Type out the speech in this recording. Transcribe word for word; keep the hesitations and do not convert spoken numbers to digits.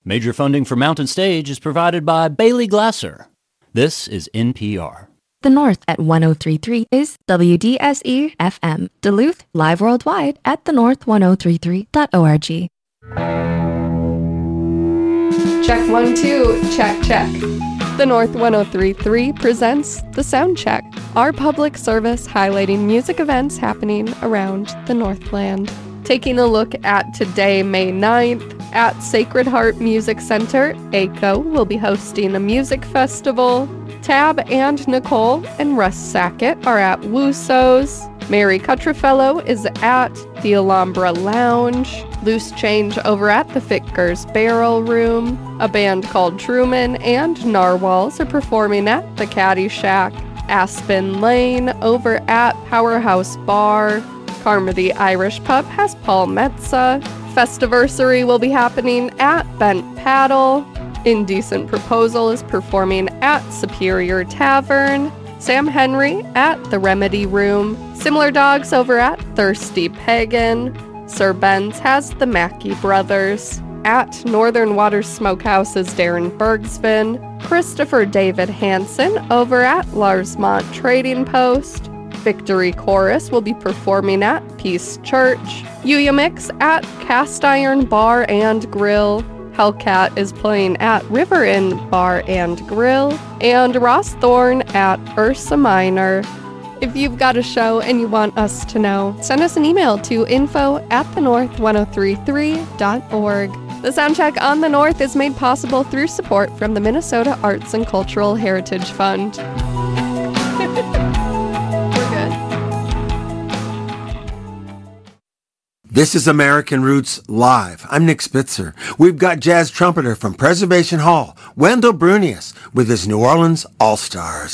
Major funding for Mountain Stage is provided by Bailey Glasser. This is N P R. The North at one oh three point three is W D S E F M. Duluth, live worldwide at the north ten thirty-three dot org. Check one, two, check, check. The North ten thirty-three presents The Sound Check, our public service highlighting music events happening around the Northland. Taking a look at today, May ninth, at Sacred Heart Music Center, A C O will be hosting a music festival. Tab and Nicole and Russ Sackett are at Wooso's. Mary Cutterfellow is at the Alhambra Lounge. Loose Change over at the Fickers Barrel Room. A band called Truman and Narwhals are performing at the Caddy Shack. Aspen Lane over at Powerhouse Bar. Karma the Irish Pub has Paul Metza. Festiversary will be happening at Bent Paddle. Indecent Proposal is performing at Superior Tavern. Sam Henry at the Remedy Room. Similar Dogs over at Thirsty Pagan. Sir Ben's has the Mackey Brothers. At Northern Water Smokehouse is Darren Bergsvin. Christopher David Hansen over at Larsmont Trading Post. Victory Chorus will be performing at Peace Church. Yuya Mix at Cast Iron Bar and Grill. Hellcat is playing at River Inn Bar and Grill. And Ross Thorne at Ursa Minor. If you've got a show and you want us to know, send us an email to info at the north ten thirty-three dot org. The Soundcheck on the North is made possible through support from the Minnesota Arts and Cultural Heritage Fund. This is American Roots Live. I'm Nick Spitzer. We've got jazz trumpeter from Preservation Hall, Wendell Brunius, with his New Orleans All-Stars.